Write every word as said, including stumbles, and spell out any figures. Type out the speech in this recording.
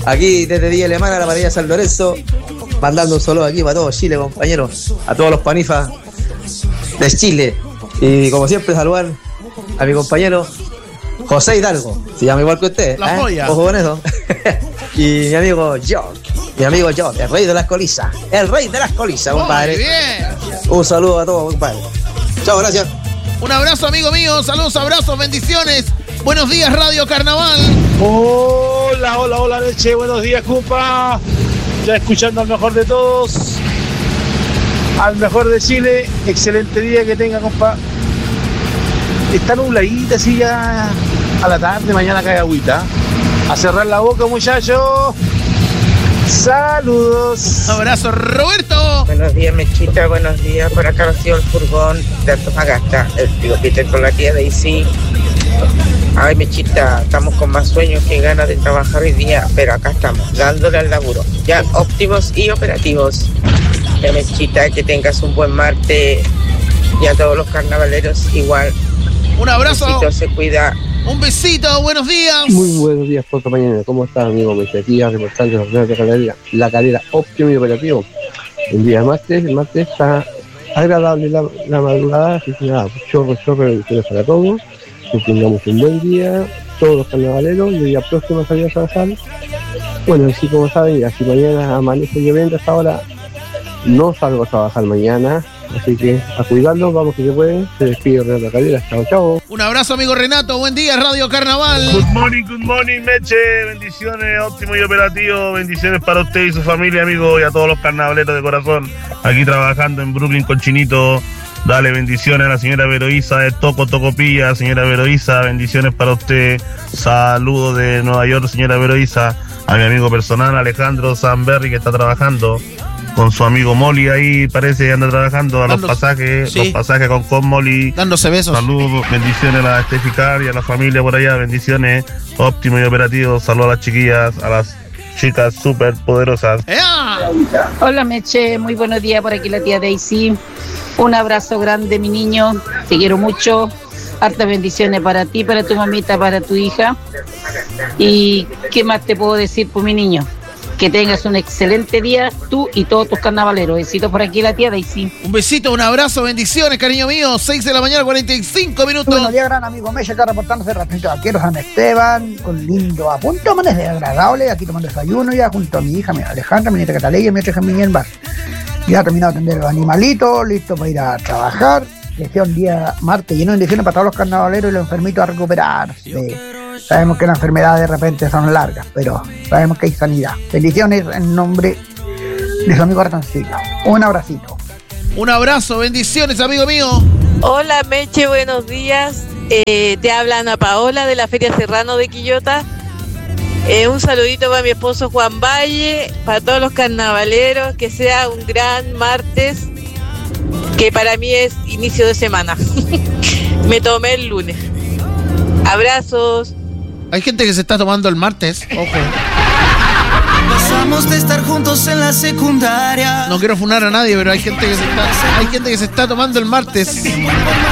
Aquí desde Villa Alemana, la parrilla San Lorenzo, mandando un saludo aquí para todo Chile, compañeros, a todos los panifas de Chile. Y como siempre, saludar a mi compañero José Hidalgo, se llama igual que usted, La ¿eh? joya. Ojo con eso. Y mi amigo John, mi amigo John, el rey de las colizas, el rey de las colizas, compadre. Muy bien. Un saludo a todos, compadre. Chao, gracias. Un abrazo, amigo mío. Saludos, abrazos, bendiciones. Buenos días, Radio Carnaval. Hola, hola, hola, Leche. Buenos días, compa. Ya escuchando al mejor de todos. Al mejor de Chile. Excelente día que tenga, compa. Está nubladita así ya a la tarde. Mañana cae agüita. A cerrar la boca, muchachos. Saludos. Abrazo, Roberto. Buenos días, Mechita, buenos días. Por acá ha sido el furgón de Antofagasta, el tío Peter con la tía Daisy. Ay, Mechita, estamos con más sueños que ganas de trabajar hoy día, pero acá estamos, dándole al laburo. Ya óptimos y operativos. Ya, Mechita, que tengas un buen martes y a todos los carnavaleros igual. Un abrazo. Besito, se cuida. Un besito, buenos días. Muy buenos días por tu mañana. ¿Cómo estás, amigo? Me decía reportando los de calidad. La calidad óptimo y operativo. El día martes, el martes está agradable la, la madrugada, así que nada, chorro, chorro, bendiciones para todos. Que tengamos un buen día, todos los carnavaleros, y el día próximo a salir a trabajar. Bueno, así como saben, así mañana amanece lloviendo hasta ahora. No salgo a trabajar mañana, así que a cuidarlo, vamos que se puede. Se despide de la calidad. Chao, chao. Un abrazo, amigo Renato. Buen día, Radio Carnaval. Good morning, good morning, Meche. Bendiciones, óptimo y operativo. Bendiciones para usted y su familia, amigo, y a todos los carnavaleros de corazón. Aquí trabajando en Brooklyn con Chinito. Dale bendiciones a la señora Veroísa de Toco Tocopilla. Señora Veroísa, bendiciones para usted. Saludos de Nueva York, señora Veroísa. A mi amigo personal, Alejandro Sanberry, que está trabajando con su amigo Molly ahí, parece que anda trabajando a los Dándose- pasajes, sí. los pasajes con, con Molly. Dándose besos. Saludos, bendiciones a la Esteficar y a la familia por allá, bendiciones, óptimo y operativo. Saludos a las chiquillas, a las chicas súper poderosas. ¡Ea! Hola Meche, muy buenos días, por aquí la tía Daisy. Un abrazo grande, mi niño, te quiero mucho. Hartas bendiciones para ti, para tu mamita, para tu hija. ¿Y qué más te puedo decir por mi niño? Que tengas un excelente día, tú y todos tus carnavaleros. Besitos por aquí la tía Daisy. Un besito, un abrazo, bendiciones, cariño mío. seis de la mañana, cuarenta y cinco minutos. Buenos días, gran amigo Meche, acá reportándose ratito aquí en San Esteban, con lindo a punto, amanecer agradable, aquí tomando desayuno ya junto a mi hija, mi Alejandra, mi nieta Cataleya y mi otra hija Miguel Bar. Ya he terminado de atender a los animalitos, listo para ir a trabajar. Que sea un día martes lleno de bendiciones para todos los carnavaleros y los enfermitos a recuperarse. Sabemos que las enfermedades de repente son largas, pero sabemos que hay sanidad. Bendiciones en nombre de su amigo Artancillo. Un abracito. Un abrazo, bendiciones, amigo mío. Hola Meche, buenos días. Eh, te habla Ana Paola de la Feria Serrano de Quillota. Eh, un saludito para mi esposo Juan Valle, para todos los carnavaleros, que sea un gran martes, que para mí es inicio de semana. Me tomé el lunes. Abrazos. Hay gente que se está tomando el martes, ojo. Pasamos de estar juntos en la secundaria. No quiero funar a nadie, pero hay gente que se está, hay gente que se está tomando el martes.